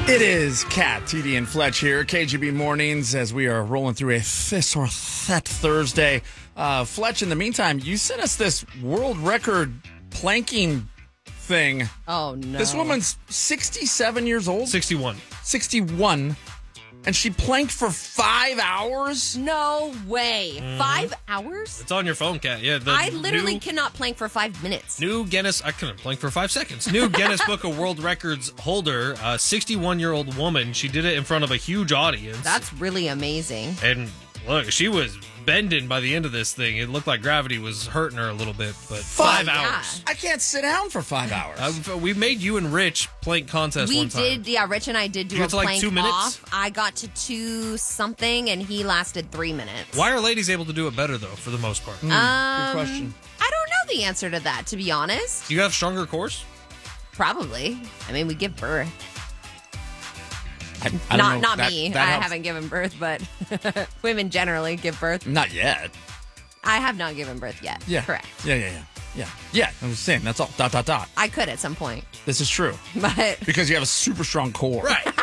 It is Kat, TD, and Fletch here, KGB Mornings, as we are rolling through a this or that Thursday. Fletch, in the meantime, you sent us this world record planking thing. Oh, no. This woman's 67 years old? 61. 61. And she planked for 5 hours? No way. 5 hours? It's on your phone, Kat. Yeah, I literally cannot plank for 5 minutes. New Guinness, I couldn't plank for 5 seconds. New Guinness Book of World Records holder, a 61-year-old woman. She did it in front of a huge audience. That's really amazing. And look, she was bending by the end of this thing. It looked like gravity was hurting her a little bit, but 5 hours. I can't sit down for 5 hours. We made you and Rich plank contest one time. We did, yeah, Rich and I did do You a got to, like, plank 2 minutes? off. I got to 2 something, and he lasted 3 minutes. Why are ladies able to do it better, though, for the most part? Good question. I don't know the answer to that, to be honest. Do you have stronger cores? Probably. I mean, we give birth. I don't know. Not That- me. that I helps. haven't given birth, but women generally give birth. Not yet. I have not given birth yet. Yeah. Correct. Yeah, I was saying, that's all. ... I could at some point, This is true. but Because you have a super strong core. Right.